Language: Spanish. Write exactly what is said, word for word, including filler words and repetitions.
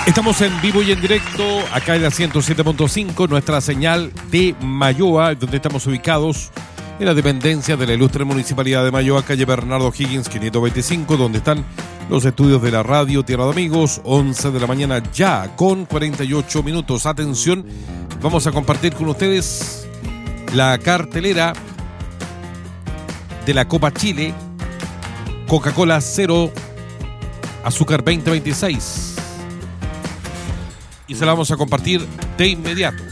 Estamos en vivo y en directo, acá en la ciento siete punto cinco, nuestra señal de Mayoa, donde estamos ubicados en la dependencia de la ilustre Municipalidad de Mayoa, calle Bernardo Higgins quinientos veinticinco, donde están los estudios de la radio Tierra de Amigos, once de la mañana ya, con cuarenta y ocho minutos. Atención, vamos a compartir con ustedes la cartelera de la Copa Chile, Coca-Cola cero, azúcar veinte veintiséis. Y se la vamos a compartir de inmediato.